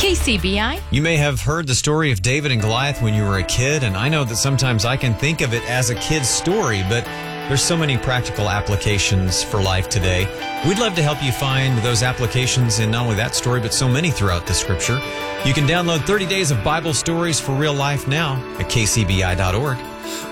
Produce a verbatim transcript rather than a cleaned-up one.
K C B I. You may have heard the story of David and Goliath when you were a kid, and I know that sometimes I can think of it as a kid's story, but there's so many practical applications for life today. We'd love to help you find those applications in not only that story, but so many throughout the Scripture. You can download thirty days of Bible stories for real life now at K C B I dot org.